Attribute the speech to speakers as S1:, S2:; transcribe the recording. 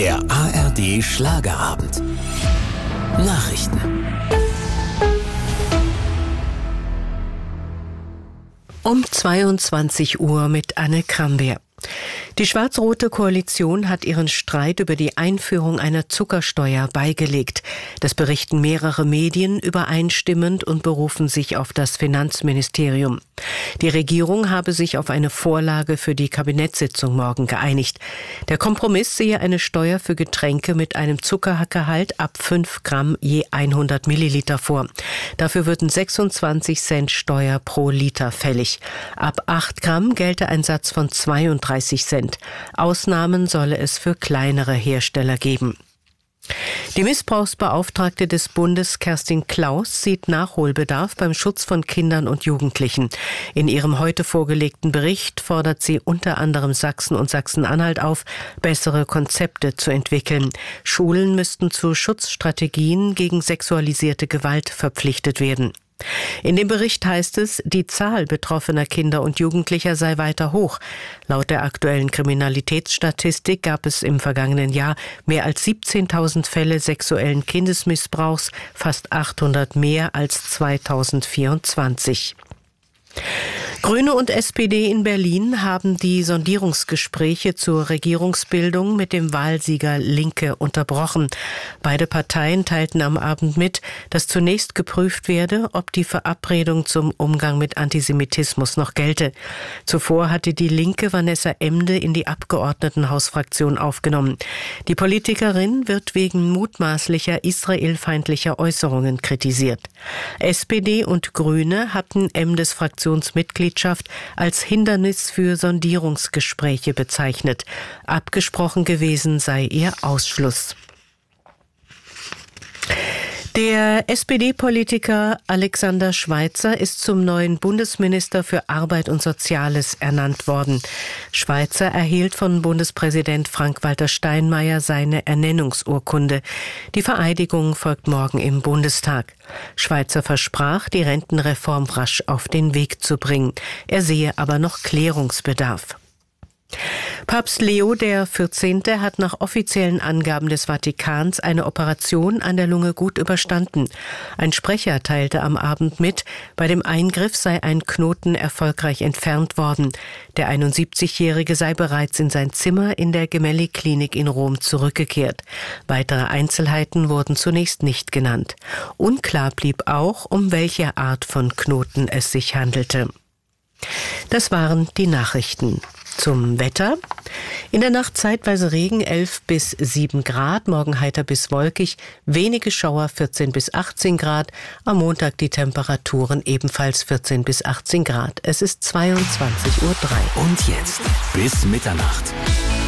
S1: Der ARD Schlagerabend. Nachrichten.
S2: Um 22 Uhr mit Anne Krambeer. Die schwarz-rote Koalition hat ihren Streit über die Einführung einer Zuckersteuer beigelegt. Das berichten mehrere Medien übereinstimmend und berufen sich auf das Finanzministerium. Die Regierung habe sich auf eine Vorlage für die Kabinettssitzung morgen geeinigt. Der Kompromiss sehe eine Steuer für Getränke mit einem Zuckergehalt ab 5 Gramm je 100 Milliliter vor. Dafür würden 26 Cent Steuer pro Liter fällig. Ab 8 Gramm gelte ein Satz von 32 Cent. Ausnahmen solle es für kleinere Hersteller geben. Die Missbrauchsbeauftragte des Bundes Kerstin Klaus sieht Nachholbedarf beim Schutz von Kindern und Jugendlichen. In ihrem heute vorgelegten Bericht fordert sie unter anderem Sachsen und Sachsen-Anhalt auf, bessere Konzepte zu entwickeln. Schulen müssten zu Schutzstrategien gegen sexualisierte Gewalt verpflichtet werden. In dem Bericht heißt es, die Zahl betroffener Kinder und Jugendlicher sei weiter hoch. Laut der aktuellen Kriminalitätsstatistik gab es im vergangenen Jahr mehr als 17.000 Fälle sexuellen Kindesmissbrauchs, fast 800 mehr als 2024. Grüne und SPD in Berlin haben die Sondierungsgespräche zur Regierungsbildung mit dem Wahlsieger Linke unterbrochen. Beide Parteien teilten am Abend mit, dass zunächst geprüft werde, ob die Verabredung zum Umgang mit Antisemitismus noch gelte. Zuvor hatte die Linke Vanessa Emde in die Abgeordnetenhausfraktion aufgenommen. Die Politikerin wird wegen mutmaßlicher israelfeindlicher Äußerungen kritisiert. SPD und Grüne hatten Emdes Fraktionsmitgliedschaft als Hindernis für Sondierungsgespräche bezeichnet. Abgesprochen gewesen sei ihr Ausschluss. Der SPD-Politiker Alexander Schweitzer ist zum neuen Bundesminister für Arbeit und Soziales ernannt worden. Schweitzer erhielt von Bundespräsident Frank-Walter Steinmeier seine Ernennungsurkunde. Die Vereidigung folgt morgen im Bundestag. Schweitzer versprach, die Rentenreform rasch auf den Weg zu bringen. Er sehe aber noch Klärungsbedarf. Papst Leo XIV. Hat nach offiziellen Angaben des Vatikans eine Operation an der Lunge gut überstanden. Ein Sprecher teilte am Abend mit, bei dem Eingriff sei ein Knoten erfolgreich entfernt worden. Der 71-Jährige sei bereits in sein Zimmer in der Gemelli-Klinik in Rom zurückgekehrt. Weitere Einzelheiten wurden zunächst nicht genannt. Unklar blieb auch, um welche Art von Knoten es sich handelte. Das waren die Nachrichten. Zum Wetter. In der Nacht zeitweise Regen 11 bis 7 Grad, morgen heiter bis wolkig, wenige Schauer 14 bis 18 Grad, am Montag die Temperaturen ebenfalls 14 bis 18 Grad. Es ist 22:03 Uhr.
S1: Und jetzt bis Mitternacht.